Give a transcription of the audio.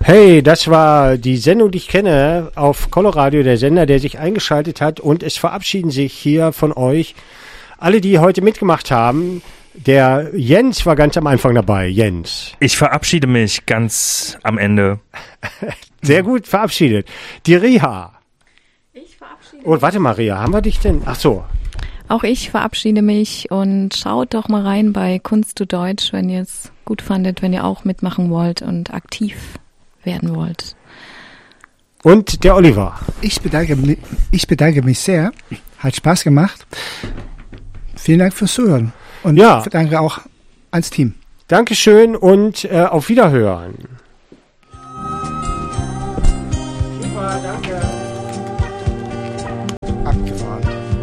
Hey, das war die Sendung, die ich kenne, auf Coloradio, der Sender, der sich eingeschaltet hat. Und es verabschieden sich hier von euch alle, die heute mitgemacht haben. Der Jens war ganz am Anfang dabei. Jens. Ich verabschiede mich ganz am Ende. Sehr gut verabschiedet. Die Riha. Ich verabschiede mich. Oh, warte mal, Riha, haben wir dich denn? Ach so. Auch ich verabschiede mich und schaut doch mal rein bei Kunst zu Deutsch, wenn ihr es gut fandet, wenn ihr auch mitmachen wollt und aktiv werden wollt. Und der Oliver. Ich bedanke mich sehr. Hat Spaß gemacht. Vielen Dank fürs Zuhören. Und danke auch ans Team. Dankeschön und auf Wiederhören.